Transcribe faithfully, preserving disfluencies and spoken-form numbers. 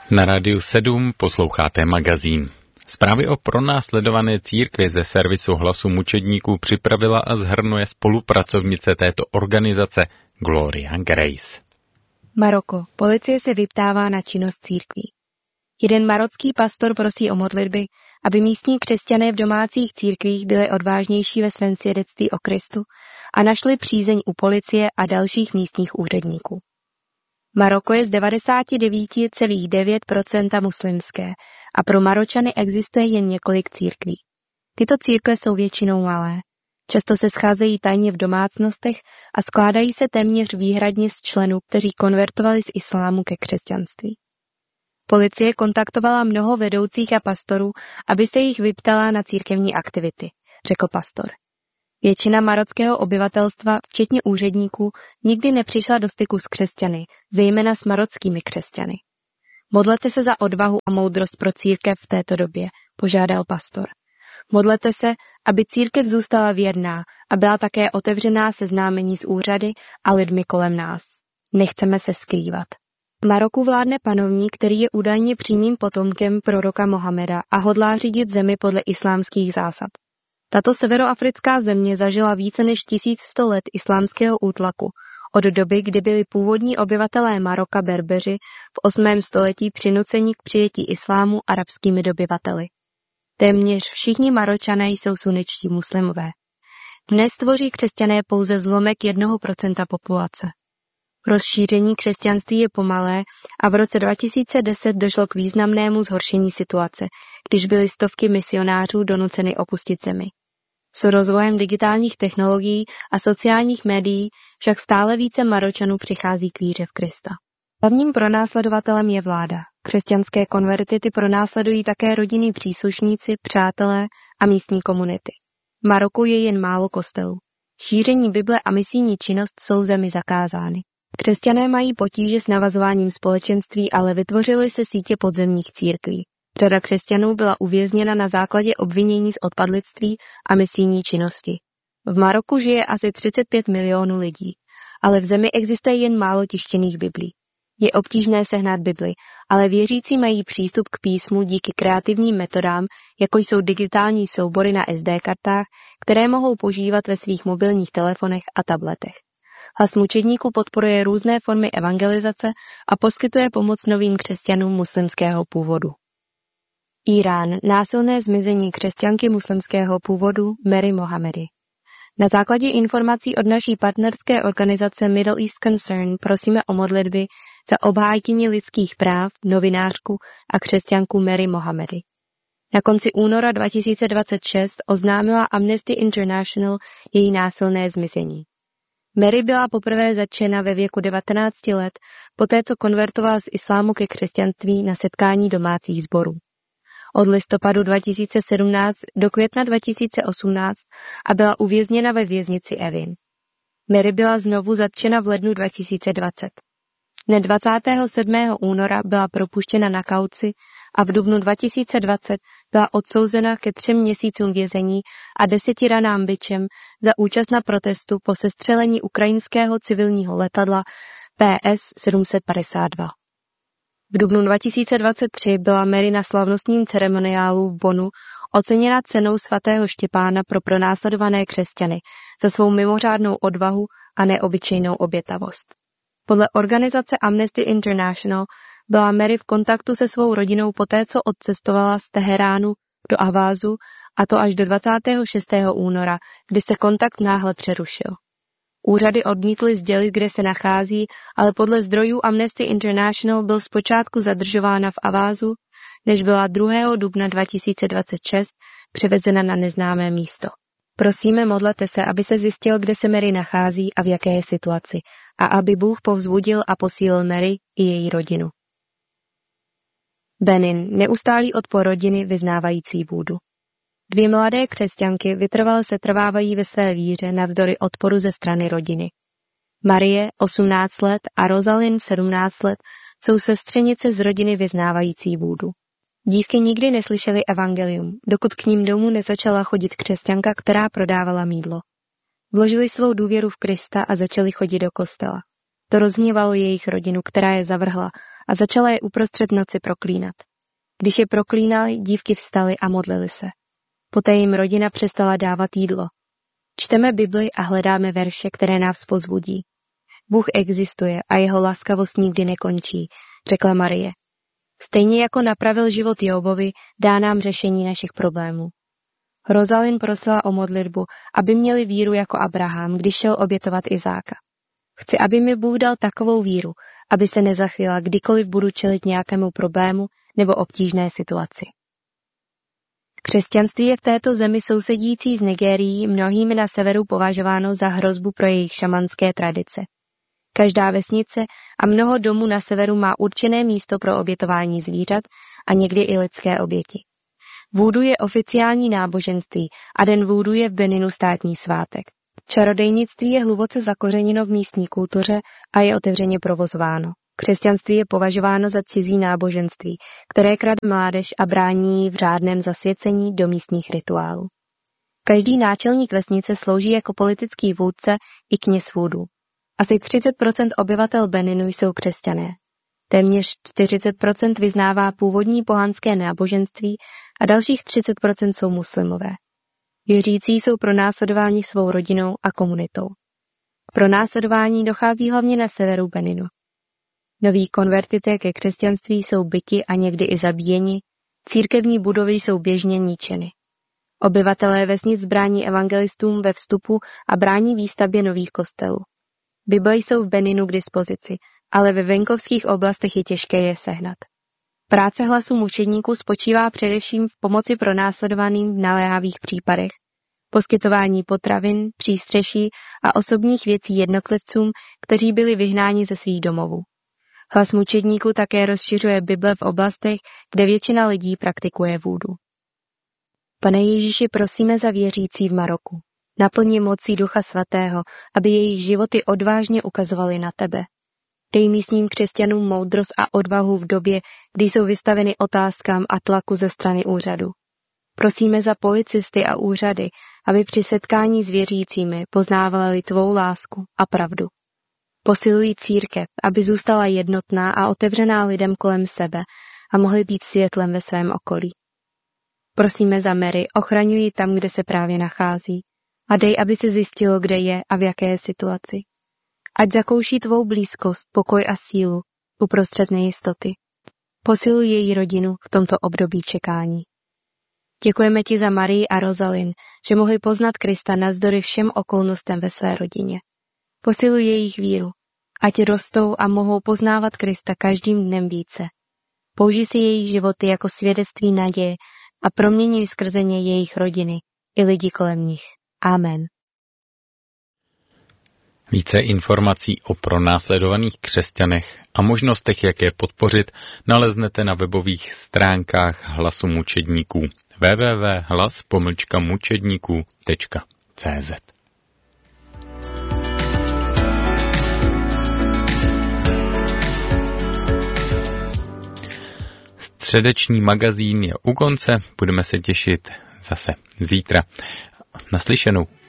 Na Rádiu sedm posloucháte magazín. Zprávy o pronásledované církvi ze servisu Hlasu mučedníků připravila a shrnuje spolupracovnice této organizace Gloria Grace. Maroko. Policie se vyptává na činnost církví. Jeden marocký pastor prosí o modlitby, aby místní křesťané v domácích církvích byli odvážnější ve svém svědectví o Kristu a našli přízeň u policie a dalších místních úředníků. Maroko je z devadesát devět celá devět procenta muslimské a pro Maročany existuje jen několik církví. Tyto církve jsou většinou malé. Často se scházejí tajně v domácnostech a skládají se téměř výhradně z členů, kteří konvertovali z islámu ke křesťanství. Policie kontaktovala mnoho vedoucích a pastorů, aby se jich vyptala na církevní aktivity, řekl pastor. Většina marockého obyvatelstva, včetně úředníků, nikdy nepřišla do styku s křesťany, zejména s marockými křesťany. Modlete se za odvahu a moudrost pro církev v této době, požádal pastor. Modlete se, aby církev zůstala věrná a byla také otevřená seznámení s úřady a lidmi kolem nás. Nechceme se skrývat. V Maroku vládne panovník, který je údajně přímým potomkem proroka Mohameda a hodlá řídit zemi podle islámských zásad. Tato severoafrická země zažila více než tisíc sto let islámského útlaku, od doby, kdy byli původní obyvatelé Maroka Berbeři v osmém století přinuceni k přijetí islámu arabskými dobyvateli. Téměř všichni Maročané jsou sunničtí muslimové. Dnes tvoří křesťané pouze zlomek jednoho procenta populace. Rozšíření křesťanství je pomalé a v roce dva tisíce deset došlo k významnému zhoršení situace, když byly stovky misionářů donuceny opustit zemi. S rozvojem digitálních technologií a sociálních médií však stále více Maročanů přichází k víře v Krista. Hlavním pronásledovatelem je vláda. Křesťanské konvertity pronásledují také rodinní příslušníci, přátelé a místní komunity. V Maroku je jen málo kostelů. Šíření Bible a misijní činnost jsou zemi zakázány. Křesťané mají potíže s navazováním společenství, ale vytvořily se sítě podzemních církví. Řada křesťanů byla uvězněna na základě obvinění z odpadlictví a misijní činnosti. V Maroku žije asi třicet pět milionů lidí, ale v zemi existuje jen málo tištěných biblí. Je obtížné sehnat Bibli, ale věřící mají přístup k písmu díky kreativním metodám, jako jsou digitální soubory na es dé kartách, které mohou používat ve svých mobilních telefonech a tabletech. Hlas mučedníků podporuje různé formy evangelizace a poskytuje pomoc novým křesťanům muslimského původu. Irán. Násilné zmizení křesťanky muslimského původu Mary Mohammadi. Na základě informací od naší partnerské organizace Middle East Concern prosíme o modlitby za obhájkyni lidských práv, novinářku a křesťanku Mary Mohammadi. Na konci února dva tisíce dvacet šest oznámila Amnesty International její násilné zmizení. Mary byla poprvé zatčena ve věku devatenácti let, poté co konvertovala z islámu ke křesťanství na setkání domácích sborů. Od listopadu dva tisíce sedmnáct do května dva tisíce osmnáct a byla uvězněna ve věznici Evin. Mary byla znovu zatčena v lednu dva tisíce dvacet. Dne dvacátého sedmého února byla propuštěna na kauci a v dubnu dva tisíce dvacet byla odsouzena ke třem měsícům vězení a deseti ranám bičem za účast na protestu po sestřelení ukrajinského civilního letadla P S sedm set padesát dva. V dubnu dva tisíce dvacet tři byla Mary na slavnostním ceremoniálu v Bonu oceněna cenou svatého Štěpána pro pronásledované křesťany za svou mimořádnou odvahu a neobyčejnou obětavost. Podle organizace Amnesty International byla Mary v kontaktu se svou rodinou poté, co odcestovala z Teheránu do Avázu, a to až do dvacátého šestého února, kdy se kontakt náhle přerušil. Úřady odmítly sdělit, kde se nachází, ale podle zdrojů Amnesty International byl zpočátku zadržována v Avázu, než byla druhého dubna dva tisíce dvacet šest převezena na neznámé místo. Prosíme, modlete se, aby se zjistilo, kde se Mary nachází a v jaké je situaci, a aby Bůh povzbudil a posílil Mary i její rodinu. Benin. Neustálý odpor rodiny vyznávající vůdu. Dvě mladé křesťanky vytrvale se trvávají ve své víře navzdory odporu ze strany rodiny. Marie, osmnáct let, a Rosalind, sedmnáct let, jsou sestřenice z rodiny vyznávající vůdu. Dívky nikdy neslyšely evangelium, dokud k ním domů nezačala chodit křesťanka, která prodávala mýdlo. Vložili svou důvěru v Krista a začali chodit do kostela. To rozhněvalo jejich rodinu, která je zavrhla, a začala je uprostřed noci proklínat. Když je proklínali, dívky vstaly a modlily se. Poté jim rodina přestala dávat jídlo. Čteme Bibli a hledáme verše, které nás povzbudí. Bůh existuje a jeho laskavost nikdy nekončí, řekla Marie. Stejně jako napravil život Jobovi, dá nám řešení našich problémů. Rosalind prosila o modlitbu, aby měli víru jako Abraham, když šel obětovat Izáka. Chci, aby mi Bůh dal takovou víru, aby se nezachvěla, kdykoliv budu čelit nějakému problému nebo obtížné situaci. Křesťanství je v této zemi sousedící s Nigérií mnohými na severu považováno za hrozbu pro jejich šamanské tradice. Každá vesnice a mnoho domů na severu má určené místo pro obětování zvířat a někdy i lidské oběti. Vúdu je oficiální náboženství a den vúdu je v Beninu státní svátek. Čarodejnictví je hluboce zakořeněno v místní kultuře a je otevřeně provozováno. Křesťanství je považováno za cizí náboženství, které krade mládež a brání jí v řádném zasvěcení do místních rituálů. Každý náčelník vesnice slouží jako politický vůdce i kněz vúdu. Asi třicet procent obyvatel Beninu jsou křesťané. Téměř čtyřicet procent vyznává původní pohanské náboženství a dalších třicet procent jsou muslimové. Věřící jsou pronásledováni svou rodinou a komunitou. K pronásledování dochází hlavně na severu Beninu. Noví konvertité ke křesťanství jsou byti a někdy i zabíjeni, církevní budovy jsou běžně ničeny. Obyvatelé vesnic brání evangelistům ve vstupu a brání výstavbě nových kostelů. Bible jsou v Beninu k dispozici, ale ve venkovských oblastech je těžké je sehnat. Práce Hlasu mučedníků spočívá především v pomoci pronásledovaným v naléhavých případech, poskytování potravin, přístřeší a osobních věcí jednotlivcům, kteří byli vyhnáni ze svých domovů. Hlas mučedníků také rozšiřuje Bible v oblastech, kde většina lidí praktikuje vúdu. Pane Ježíši, prosíme za věřící v Maroku. Naplň je mocí Ducha Svatého, aby jejich životy odvážně ukazovaly na tebe. Dej místním křesťanům moudrost a odvahu v době, kdy jsou vystaveny otázkám a tlaku ze strany úřadu. Prosíme za policisty a úřady, aby při setkání s věřícími poznávali tvou lásku a pravdu. Posilují církev, aby zůstala jednotná a otevřená lidem kolem sebe a mohly být světlem ve svém okolí. Prosíme za Mary, ochraňuj ji tam, kde se právě nachází, a dej, aby se zjistilo, kde je a v jaké je situaci. Ať zakouší tvou blízkost, pokoj a sílu uprostřed nejistoty. Posiluj její rodinu v tomto období čekání. Děkujeme ti za Marii a Rosalind, že mohli poznat Krista navzdory všem okolnostem ve své rodině. Posiluj jejich víru, ať rostou a mohou poznávat Krista každým dnem více. Použij si jejich životy jako svědectví naděje a proměňuj skrze ně jejich rodiny i lidi kolem nich. Amen. Více informací o pronásledovaných křesťanech a možnostech, jak je podpořit, naleznete na webových stránkách Hlasu mučedníků w w w tečka hlas pomlčka mučedníků tečka c z. Středeční magazín je u konce, budeme se těšit zase zítra. Naslyšenou.